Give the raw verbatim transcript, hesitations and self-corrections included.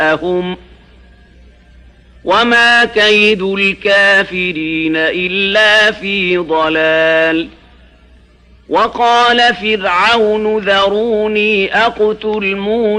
هم وما كيد الكافرين إلا في ضلال. وقال فرعون ذروني أقتل موسى